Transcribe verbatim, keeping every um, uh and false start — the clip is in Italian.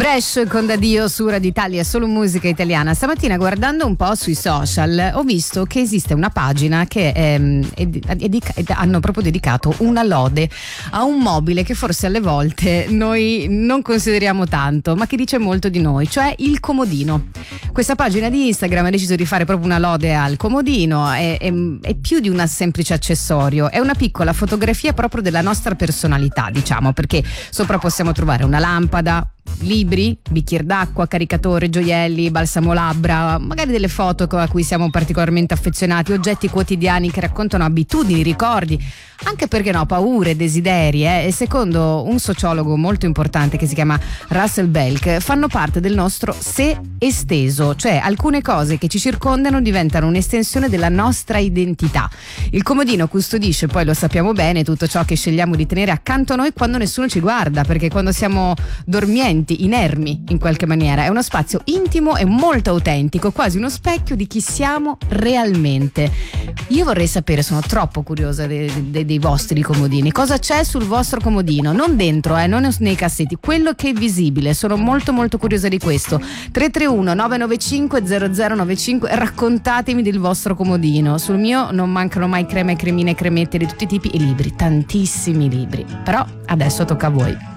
Bresh con Da Dio su Radio Italia, solo musica italiana. Stamattina, guardando un po' sui social, ho visto che esiste una pagina che è, è, è, è, hanno proprio dedicato una lode a un mobile che forse alle volte noi non consideriamo tanto, ma che dice molto di noi, cioè il comodino. Questa pagina di Instagram ha deciso di fare proprio una lode al comodino. È, è, è più di un semplice accessorio, è una piccola fotografia proprio della nostra personalità, diciamo, perché sopra possiamo trovare una lampada, libri, bicchiere d'acqua, caricatore, gioielli, balsamo labbra, magari delle foto a cui siamo particolarmente affezionati, oggetti quotidiani che raccontano abitudini, ricordi, anche perché no, paure, desideri, eh? E secondo un sociologo molto importante che si chiama Russell Belk, fanno parte del nostro sé esteso, cioè alcune cose che ci circondano diventano un'estensione della nostra identità. Il comodino custodisce, poi lo sappiamo bene, tutto ciò che scegliamo di tenere accanto a noi quando nessuno ci guarda, perché quando siamo dormienti, inermi in qualche maniera, è uno spazio intimo e molto autentico, quasi uno specchio di chi siamo realmente. Io vorrei sapere, sono troppo curiosa dei, dei, dei vostri comodini, cosa c'è sul vostro comodino, non dentro, eh, non nei cassetti, quello che è visibile. Sono molto molto curiosa di questo. Tre tre uno nove nove cinque zero zero nove cinque, raccontatemi del vostro comodino. Sul mio non mancano mai creme, cremine, cremette di tutti i tipi e libri, tantissimi libri, però adesso tocca a voi.